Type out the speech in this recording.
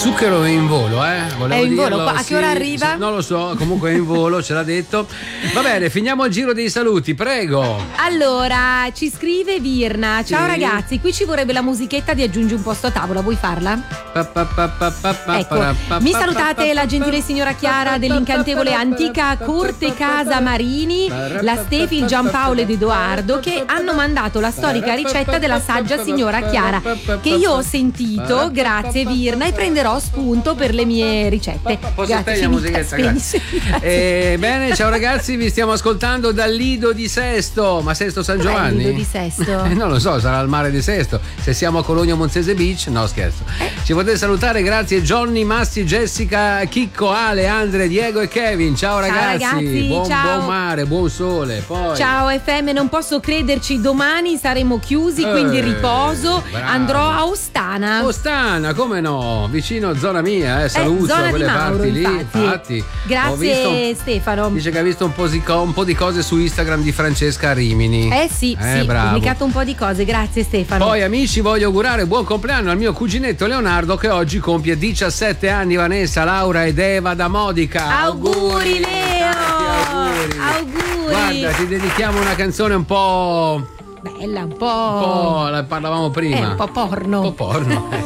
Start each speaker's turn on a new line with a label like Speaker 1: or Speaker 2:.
Speaker 1: Zucchero è in volo, volevo
Speaker 2: È in volo,
Speaker 1: dirlo,
Speaker 2: a che ora arriva?
Speaker 1: Non lo so, comunque è in volo, ce l'ha detto. Va bene, finiamo il giro dei saluti, prego.
Speaker 2: Allora, ci scrive Virna. Ciao
Speaker 1: Sì.
Speaker 2: ragazzi, qui ci vorrebbe la musichetta di Aggiungi un posto a tavola, vuoi farla? Ecco, mi salutate la gentile signora Chiara dell'incantevole antica Corte Casa Marini, la Stefi, il Giampaolo ed Edoardo, che hanno mandato la storica ricetta della saggia signora Chiara, che io ho sentito, grazie Virna, e prenderò spunto per le mie ricette.
Speaker 1: Posso spegnere la musichetta? Grazie. Bene, ciao ragazzi, vi stiamo ascoltando dal Lido di Sesto. Ma Sesto San Giovanni?
Speaker 2: Lido di Sesto?
Speaker 1: Non lo so, sarà al mare di Sesto. Se siamo a Cologno Monzese Beach, no scherzo. Ci potete salutare, grazie Johnny, Massi, Jessica, Chicco, Ale, Andre, Diego e Kevin. Ciao ragazzi, buon mare, buon sole. Poi.
Speaker 2: Ciao FM, non posso crederci, domani saremo chiusi, quindi riposo.
Speaker 1: Bravo.
Speaker 2: Andrò a Ostana.
Speaker 1: Ostana, come no? Vicino a zona mia, Saluzzo,
Speaker 2: zona
Speaker 1: quelle
Speaker 2: di Mauro,
Speaker 1: parti lì.
Speaker 2: infatti. Grazie Stefano.
Speaker 1: Dice che ha visto un po' di cose su Instagram di Francesca a Rimini.
Speaker 2: Sì,
Speaker 1: bravo.
Speaker 2: ho pubblicato un po' di cose, grazie Stefano.
Speaker 1: Poi amici, voglio augurare buon compleanno al mio cuginetto Leonardo, che oggi compie 17 anni. Vanessa, Laura ed Eva da Modica.
Speaker 2: Auguri Leo.
Speaker 1: Auguri. Guarda, ti dedichiamo una canzone un po'
Speaker 2: bella, un po'
Speaker 1: la parlavamo prima.
Speaker 2: un po' porno.
Speaker 1: Un po' porno.